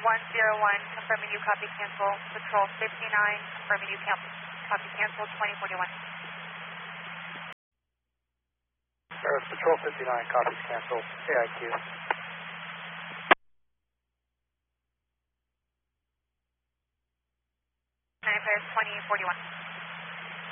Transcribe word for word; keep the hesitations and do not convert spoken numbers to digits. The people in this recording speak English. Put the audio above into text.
one zero one, confirming you copy cancel. Patrol fifty-nine, confirming you copy, copy cancel twenty forty-one. Paris Patrol fifty-nine, copies cancel. A I Q. nine Paris twenty forty-one.